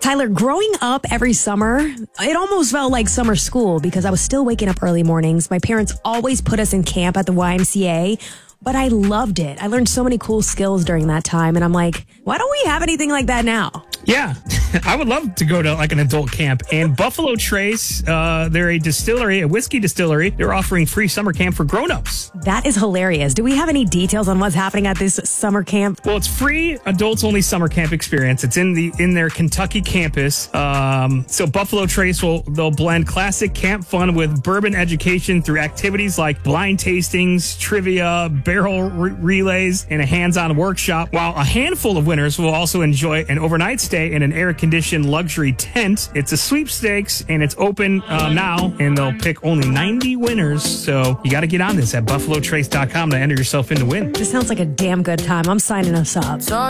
Tyler, growing up every summer, it almost felt like summer school because I was still waking up early mornings. My parents always put us in camp at the YMCA, but I loved it. I learned so many cool skills during that time, and I'm like, why don't we have anything like that now? Yeah, I would love to go to like an adult camp. And Buffalo Trace, they're a distillery, a whiskey distillery. They're offering free summer camp for grown-ups. That is hilarious. Do we have any details on what's happening at this summer camp? Well, it's free adults-only summer camp experience. It's in their Kentucky campus. So Buffalo Trace they'll blend classic camp fun with bourbon education through activities like blind tastings, trivia, barrel relays, and a hands-on workshop. While a handful of winners will also enjoy an overnight stay in an air-conditioned luxury tent. It's a sweepstakes, and it's open now, and they'll pick only 90 winners. So you got to get on this at buffalotrace.com to enter yourself in to win. This sounds like a damn good time. I'm signing us up.